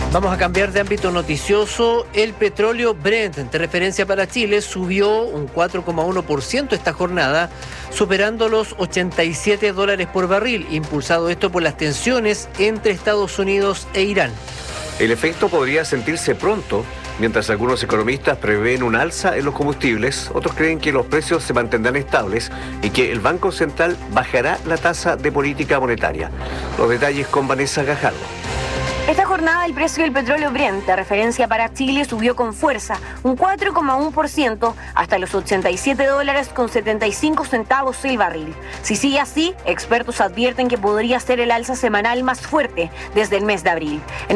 Vamos a cambiar de ámbito noticioso. El petróleo Brent, de referencia para Chile, subió un 4,1% esta jornada, superando los $87 por barril, impulsado esto por las tensiones entre Estados Unidos e Irán. El efecto podría sentirse pronto. Mientras algunos economistas prevén un alza en los combustibles, otros creen que los precios se mantendrán estables y que el Banco Central bajará la tasa de política monetaria. Los detalles con Vanessa Gajardo. Esta jornada el precio del petróleo Brent, de referencia para Chile, subió con fuerza, un 4,1% hasta los $87,75 el barril. Si sigue así, expertos advierten que podría ser el alza semanal más fuerte desde el mes de abril.